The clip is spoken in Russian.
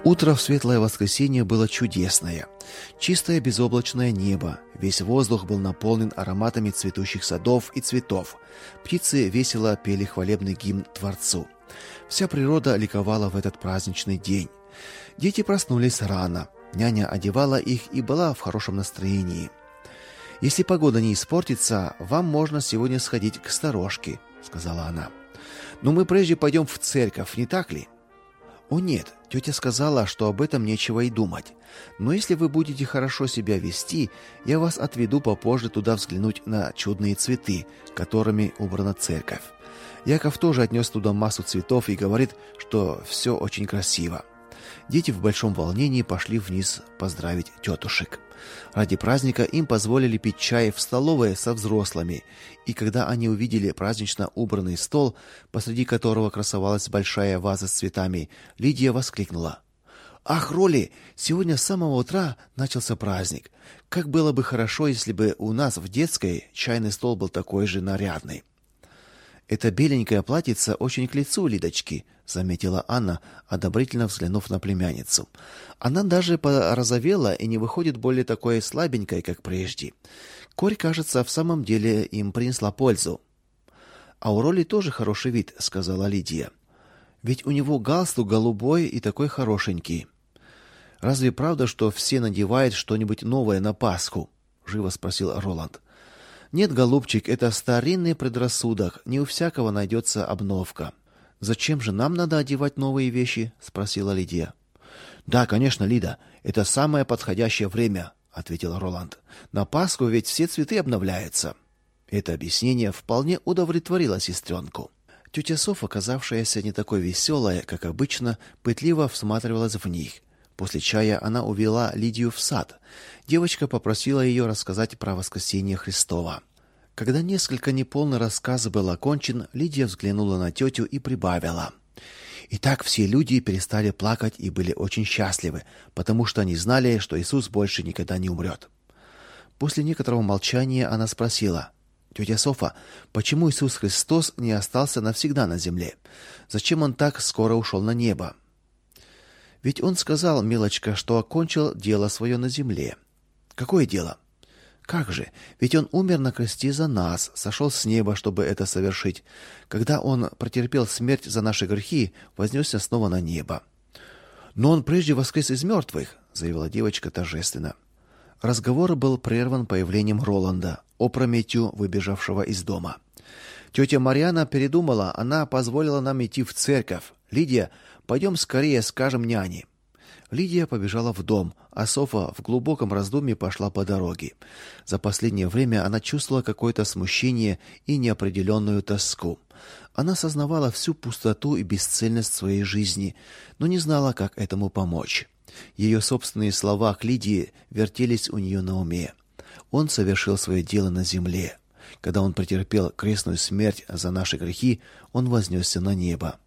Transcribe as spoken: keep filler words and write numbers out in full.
Утро в светлое воскресенье было чудесное. Чистое безоблачное небо, весь воздух был наполнен ароматами цветущих садов и цветов. Птицы весело пели хвалебный гимн Творцу. Вся природа ликовала в этот праздничный день. Дети проснулись рано. Няня одевала их и была в хорошем настроении. «Если погода не испортится, вам можно сегодня сходить к сторожке», — сказала она. «Но мы прежде пойдем в церковь, не так ли?» «О нет, тетя сказала, что об этом нечего и думать. Но если вы будете хорошо себя вести, я вас отведу попозже туда взглянуть на чудные цветы, которыми убрана церковь. Яков тоже отнес туда массу цветов и говорит, что все очень красиво». Дети в большом волнении пошли вниз поздравить тетушек. Ради праздника им позволили пить чай в столовой со взрослыми, и когда они увидели празднично убранный стол, посреди которого красовалась большая ваза с цветами, Лидия воскликнула: «Ах, Роли, сегодня с самого утра начался праздник. Как было бы хорошо, если бы у нас в детской чайный стол был такой же нарядный». «Это беленькое платьице очень к лицу Лидочки», — заметила Анна, одобрительно взглянув на племянницу. «Она даже порозовела и не выходит более такой слабенькой, как прежде. Корь, кажется, в самом деле им принесла пользу». «А у Роли тоже хороший вид», — сказала Лидия. «Ведь у него галстук голубой и такой хорошенький». «Разве правда, что все надевают что-нибудь новое на Пасху?» — живо спросил Роланд. «Нет, голубчик, это старинный предрассудок, не у всякого найдется обновка». «Зачем же нам надо одевать новые вещи?» — спросила Лидия. «Да, конечно, Лида, это самое подходящее время», — ответил Роланд. «На Пасху ведь все цветы обновляются». Это объяснение вполне удовлетворило сестренку. Тетя Софа, оказавшаяся не такой веселая, как обычно, пытливо всматривалась в них. После чая она увела Лидию в сад. Девочка попросила ее рассказать про воскресение Христово. Когда несколько неполный рассказ был окончен, Лидия взглянула на тетю и прибавила: «И так все люди перестали плакать и были очень счастливы, потому что они знали, что Иисус больше никогда не умрет». После некоторого молчания она спросила: «Тетя Софа, почему Иисус Христос не остался навсегда на земле? Зачем он так скоро ушел на небо?» «Ведь он сказал, милочка, что окончил дело свое на земле». «Какое дело?» «Как же? Ведь он умер на кресте за нас, сошел с неба, чтобы это совершить. Когда он претерпел смерть за наши грехи, вознесся снова на небо». «Но он прежде воскрес из мертвых», — заявила девочка торжественно. Разговор был прерван появлением Роланда, опрометью выбежавшего из дома. «Тетя Марьяна передумала, она позволила нам идти в церковь. Лидия, пойдем скорее скажем няне». Лидия побежала в дом, а Софа в глубоком раздумье пошла по дороге. За последнее время она чувствовала какое-то смущение и неопределенную тоску. Она сознавала всю пустоту и бесцельность своей жизни, но не знала, как этому помочь. Ее собственные слова к Лидии вертелись у нее на уме. Он совершил свое дело на земле. Когда он претерпел крестную смерть за наши грехи, он вознесся на небо.